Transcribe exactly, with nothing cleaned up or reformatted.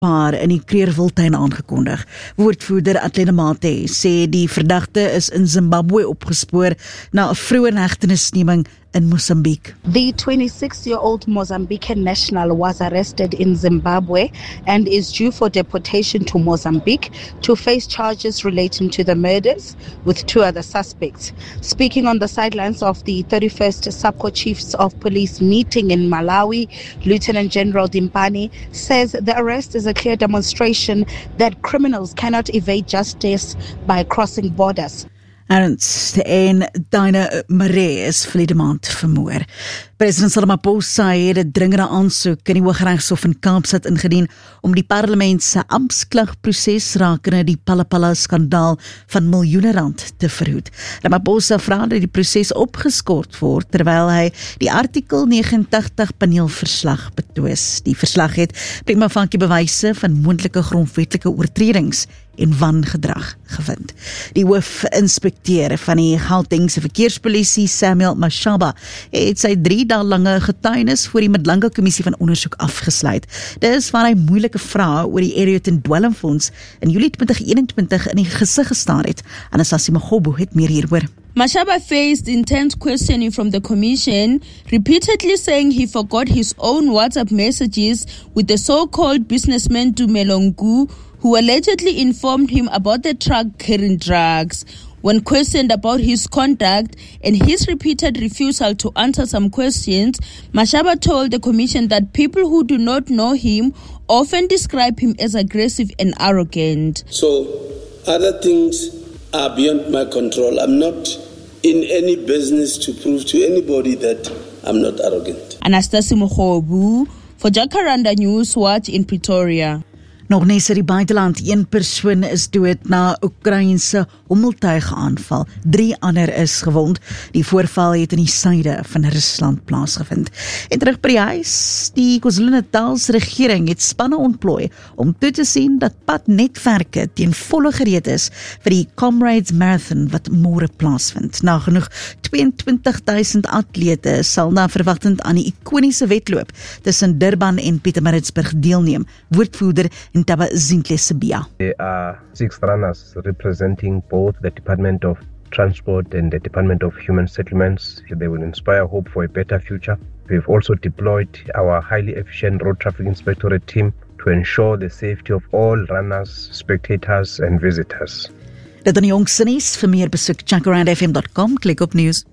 paar in die Kreerwiltuin aangekondig. Woordvoerder Atlene Mate sê die verdagte is in Zimbabwe opgespoor na 'n vroeë hegtenisneming in Mozambique. The twenty-six-year-old Mozambican national was arrested in Zimbabwe and is due for deportation to Mozambique to face charges relating to the murders with two other suspects. Speaking on the sidelines of the thirty-first SAPCO Chiefs of Police meeting in Malawi, Lieutenant General Dimpani says the arrest is a clear demonstration that criminals cannot evade justice by crossing borders. Ernst en Dina Maree is verlede maand vermoor. President Ramaphosa het 'n dringende aansoek in die Hooggeregshof in Kaapstad ingedien om die parlement se amptklagproses rakende die Palapala-skandaal van miljoene rand te verhoed. Ramaphosa vra dat die proses opgeskort word terwyl hy die artikel negentig paneelverslag betwis. Die verslag het prima facie bewyse van moontlike grondwetlike oortredings en wangedrag gevind. Die hoofinspekteur van die Gautengse verkeerspolisie, Samuel Mashaba, het sy drie dae lange getuienis voor die Madlanga Kommissie van ondersoek afgesluit. Dit is waar hy moeilike vrae oor die Aeroton Dwelmfonds in Julie twintig eenentwintig in die gesig gestaar het. Anastasia Magobo het meer hieroor. Mashaba faced intense questioning from the commission, repeatedly saying he forgot his own WhatsApp messages with the so-called businessman Dumelongu, who allegedly informed him about the truck carrying drugs. When questioned about his conduct and his repeated refusal to answer some questions, Mashaba told the commission that people who do not know him often describe him as aggressive and arrogant. So, other things are beyond my control. I'm not in any business to prove to anybody that I'm not arrogant. Anastasia Mogobu for Jacaranda News Watch in Pretoria. Nog nes uit die buiteland, een persoon is dood na Oekraïense hommeltuigaanval. Drie ander is gewond. Die voorval het in die suide van Rusland plaasgevind. En terug by die huis, die KwaZulu-Natalse regering het spanne ontplooi om toe te sien dat padnetwerke teen volle gereed is vir die Comrades Marathon wat môre plaasvind. Nagenoeg tweeëntwintig duisend atlete sal na verwagtend aan die ikoniese wedloop tussen Durban en Pietermaritzburg deelneem. Woordvoerder Ntaba Zintle Sibia. There are six runners representing both the Department of Transport and the Department of Human Settlements. They will inspire hope for a better future. We've also deployed our highly efficient road traffic inspectorate team to ensure the safety of all runners, spectators and visitors. Dit is die jongste nuus. Vir meer besoek jacaranda f m dot com, klik op nuus.